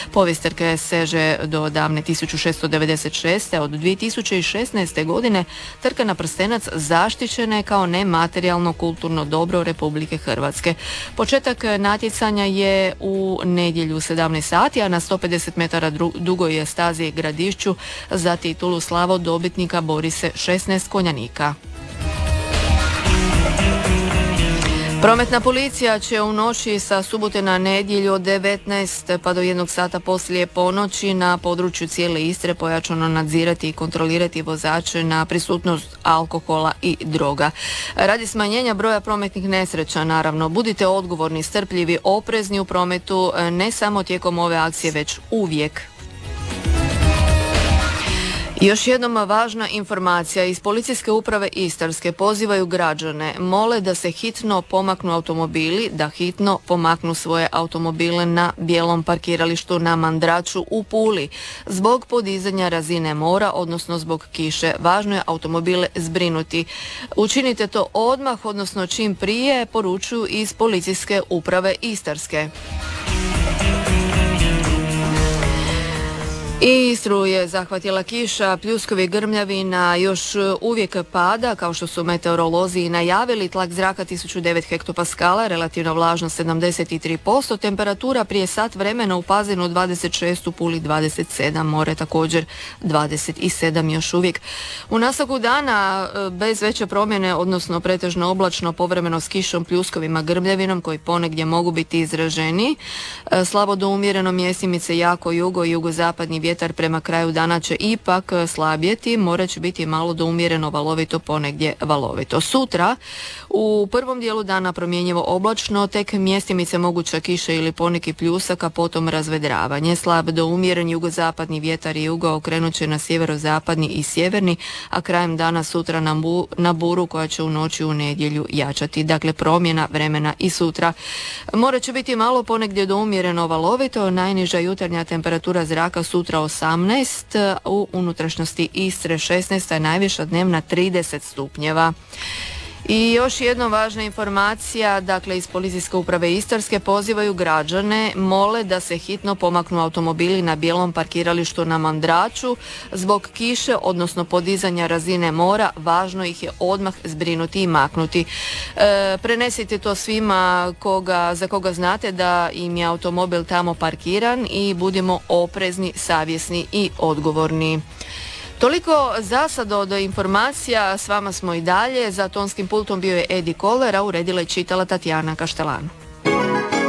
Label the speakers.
Speaker 1: Povijest trke seže do davne 1696. Od 2016. godine trka na prstenac zaštićena je kao nematerijalno kulturno dobro Republike Hrvatske. Početak natjecanja je u nedjelju 17 sati, a na 150 metara dugoj stazi Gradišću za titulu slavo dobitnika bori se 16 konjanika. Prometna policija će u noći sa subote na nedjelju od 19 pa do 1 sata poslije ponoći na području cijele Istre pojačano nadzirati i kontrolirati vozače na prisutnost alkohola i droga. Radi smanjenja broja prometnih nesreća, naravno, budite odgovorni, strpljivi, oprezni u prometu, ne samo tijekom ove akcije, već uvijek. Još jednom važna informacija iz Policijske uprave Istarske pozivaju građane, mole da se hitno pomaknu automobili, da hitno pomaknu svoje automobile na bijelom parkiralištu na Mandraču u Puli. Zbog podizanja razine mora, odnosno zbog kiše, važno je automobile zbrinuti. Učinite to odmah, odnosno čim prije, poručuju iz Policijske uprave Istarske. I Istru je zahvatila kiša, pljuskovi, grmljavina još uvijek pada, kao što su meteorolozi najavili. Tlak zraka 1009 hektopaskala, relativna vlažnost 73%, temperatura prije sat vremena u Pazinu 26, u Puli 27, more također 27 još uvijek. U nastavku dana bez veće promjene, odnosno pretežno oblačno, povremeno s kišom, pljuskovima, grmljavinom koji ponegdje mogu biti izraženi. Slabo do umjereno mjestimice jako jugo i jugozapadni vjetar prema kraju dana će ipak slabjeti, more će biti malo do umjereno valovito, ponegdje valovito. Sutra u prvom dijelu dana promjenjivo oblačno, tek mjestimice moguća kiša ili poneki pljusak, a potom razvedravanje. Slab do umjeren jugozapadni vjetar i jugo okrenut će na sjeverozapadni i sjeverni, a krajem dana sutra na buru koja će u noći u nedjelju jačati. Dakle, promjena vremena i sutra. More će biti malo ponegdje do umjereno valovito, najniža jutarnja temperatura zraka sutra 18, u unutrašnjosti Istre 16, a najviša dnevna 30 stupnjeva. I još jedna važna informacija, dakle iz Policijske uprave Istarske pozivaju građane, mole da se hitno pomaknu automobili na bijelom parkiralištu na Mandraču. Zbog kiše, odnosno podizanja razine mora, važno ih je odmah zbrinuti i maknuti. Prenesite to svima za koga znate da im je automobil tamo parkiran i budimo oprezni, savjesni i odgovorni. Toliko za sad od informacija, s vama smo i dalje. Za tonskim pultom bio je Edi Koler, a uredila i čitala Tatjana Kaštelan.